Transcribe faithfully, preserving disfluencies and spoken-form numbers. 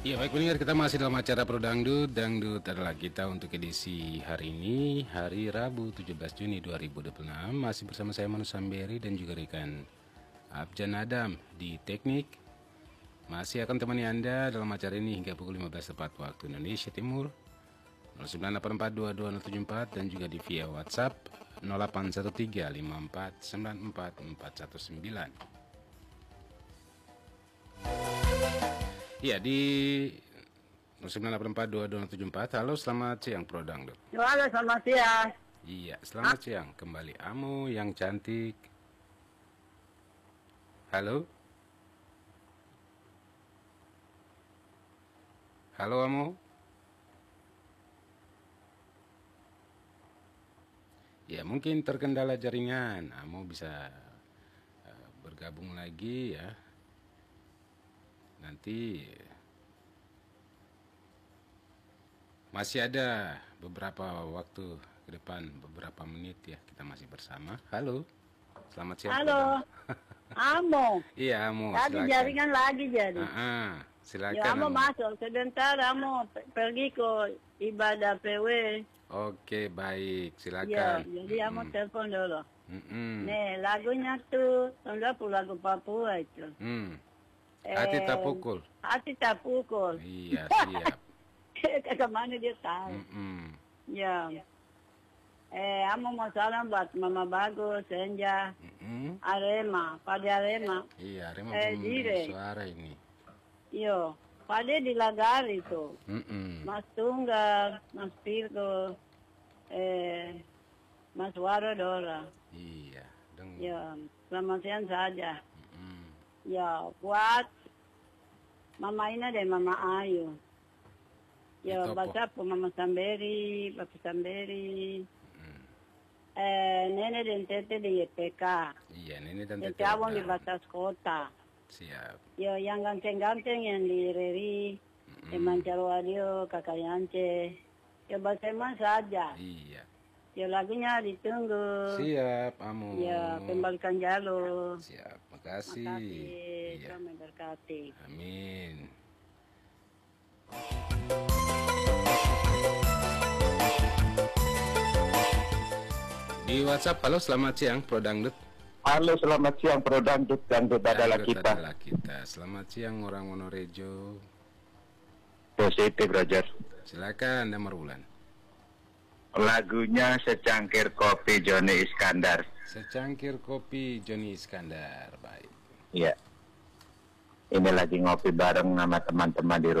Ya baik pendengar, kita masih dalam acara Pro Dangdut. Dangdut adalah kita untuk edisi hari ini, hari Rabu tujuh belas Juni dua ribu dua puluh enam. Masih bersama saya Manu Samberi dan juga rekan Abjan Adam di teknik. Masih akan temani Anda dalam acara ini hingga pukul lima belas tepat waktu Indonesia Timur. nol sembilan delapan empat dua dua nol tujuh empat dan juga di via WhatsApp nol delapan satu tiga lima empat sembilan empat empat satu sembilan. Ya, di nol sembilan delapan empat dua dua nol tujuh empat. Halo, selamat siang Pro Dangdut. Halo, selamat siang. Iya, selamat ah. siang. Kembali Amo yang cantik. Halo. Halo Amo. Ya, mungkin terkendala jaringan. Amo bisa uh, bergabung lagi ya. Nanti masih ada beberapa waktu ke depan, beberapa menit ya, kita masih bersama. Halo, selamat siang. Halo, Amo. Iya, Amo. Tadi jaringan lagi jadi. Uh-uh. Silakan. Ya, Amo, Amo masuk sebentar. Amo pergi ke ibadah P W. Oke, baik, silakan. Ya, jadi Amo mm-hmm. telepon dulu. Mm-hmm. Nih, lagunya tuh, tahun lagu Papua itu. Hmm. Hati tak pukul. Hati tak pukul. Iya, siap. Kemana dia tahu? Mm-mm. Ya. Eh, Amo mau salam buat Mama Bagus, Senja, Mm-mm. Arema, Pade Arema. Iya, Arema eh, belum suara ini. Iya, Pade di Lagari tuh. Mm-mm. Mas Tunggal, Mas Pirgo, eh, Mas Warodora. Iya. Deng- ya, selamat siang saja. Mm-mm. Ya, buat Mama Ina dan Mama Ayu. Ya, baca po Mama Samberi, Bapak Samberi. Hmm. Eh, Nenek dan Tete di Y P K. Iya, Nenek dan Tete. Abang di batas kota. Siap. Ya, yang ganteng-ganteng yang di Reri, mm-hmm. di Mancarwadio, Kakak Yance. Ya, baca emang saja. Iya. Ya, lagunya ditunggu. Siap, Amo. Ya, kembalikan jalur. Siap, makasih. Makasih, iya. Tuhan memberkati. Amin. Di WhatsApp, halo selamat siang Pro Dangdut. Halo selamat siang Pro Dangdut, Dangdut adalah kita. Adalah kita. Selamat siang orang Wonorejo. Positif Roger. Silakan Damar Wulan. Lagunya Secangkir Kopi Joni Iskandar. Secangkir Kopi Joni Iskandar, baik. Iya. Ini lagi ngopi bareng sama teman-teman di